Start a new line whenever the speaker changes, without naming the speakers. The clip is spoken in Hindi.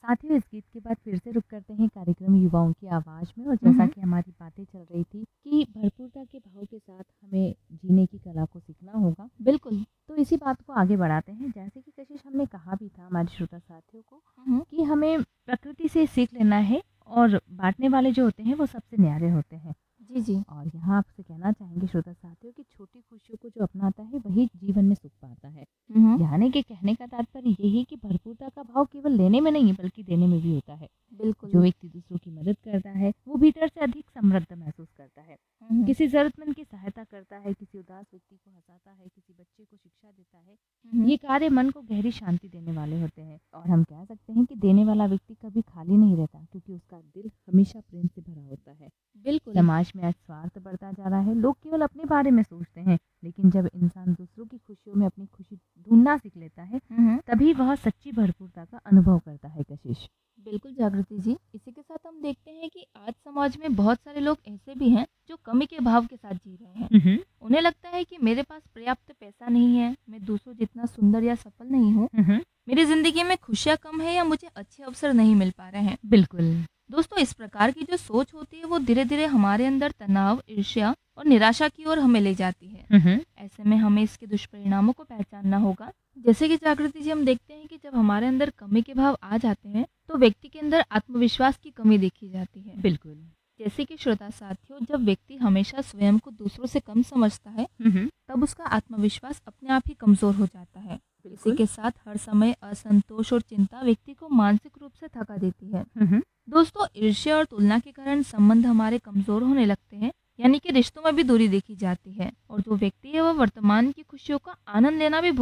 साथियों, इस गीत के बाद फिर से रुक करते हैं कार्यक्रम युवाओं की आवाज़ में। और
हुँ,
जैसा
हुँ।
कि हमारी बातें चल रही थी कि भरपूरता के भाव के साथ हमें जीने की कला को सीखना होगा।
बिल्कुल।
तो इसी बात को आगे बढ़ाते हैं। जैसे कि कशिश हमने कहा भी था हमारे श्रोता साथियों को
हुँ, हुँ।
कि हमें प्रकृति से सीख लेना है और बाँटने वाले जो होते हैं वो सबसे न्यारे होते हैं।
जी, जी।
और यहाँ आपसे कहना चाहेंगे श्रोता साथियों कि छोटी खुशियों को जो अपनाता है वही जीवन में सुख पाता है।
हुँ, हुँ।
यानी कि कहने का तात्पर्य यही कि भरपूरता का भाव केवल लेने में नहीं बल्कि देने में भी होता है। जो
बिल्कुल।
व्यक्ति दूसरों की मदद करता है वो भीतर से अधिक समृद्ध महसूस करता है।
हुँ, हुँ।
किसी जरूरतमंद की सहायता करता है, किसी उदास व्यक्ति को हंसाता है, किसी बच्चे को शिक्षा देता है।
हुँ, हुँ।
ये कार्य मन को गहरी शांति देने वाले होते हैं। और हम कह सकते हैं कि देने वाला व्यक्ति कभी खाली नहीं रहता क्योंकि उसका दिल हमेशा प्रेम से भरा होता है।
बिल्कुल।
समाज में आज स्वार्थ बढ़ता जा रहा है। लोग केवल अपने बारे में सोचते हैं, लेकिन जब इंसान दूसरों की खुशियों में अपनी खुशी ढूंढना सीख लेता है
हुँ, हुँ।
तभी वह सच्ची भरपूरता का अनुभव करता है। कशिश।
बिल्कुल जागृति जी, इसी के साथ हम देखते हैं कि आज समाज में बहुत सारे लोग ऐसे भी हैं जो कमी के भाव के साथ जी रहे हैं।
हम्म।
उन्हें लगता है कि मेरे पास पर्याप्त पैसा नहीं है, मैं दूसरों जितना सुंदर या सफल नहीं हूँ,
हम्म।
मेरी ज़िंदगी में खुशियाँ कम है या मुझे अच्छे अवसर नहीं मिल पा रहे हैं।
बिल्कुल।
दोस्तों, इस प्रकार की जो सोच होती है वो धीरे-धीरे हमारे अंदर तनाव, ईर्ष्या और निराशा की ओर हमें ले जाती है।
हम्म।
ऐसे में हमें इसके दुष्परिणामों को पहचानना होगा। जैसे कि जागृति जी, हम देखते हैं कि जब हमारे अंदर कमी के भाव आ जाते हैं तो व्यक्ति के अंदर आत्मविश्वास की कमी देखी जाती है।
बिल्कुल।
जैसे कि श्रोता साथियों, जब व्यक्ति हमेशा स्वयं को दूसरों से कम समझता है
हम्म।
तब उसका आत्मविश्वास अपने आप ही कमजोर हो जाता है। इसी
बिल्कुल।
के साथ हर समय असंतोष और चिंता व्यक्ति को मानसिक रूप से थका देती है।
हम्म।
दोस्तों, ईर्ष्या और तुलना के कारण संबंध हमारे कमजोर होने लगते हैं, यानी कि रिश्तों में भी दूरी देखी जाती है और जो व्यक्ति है वह वर्तमान की खुशियों का आनंद लेना भी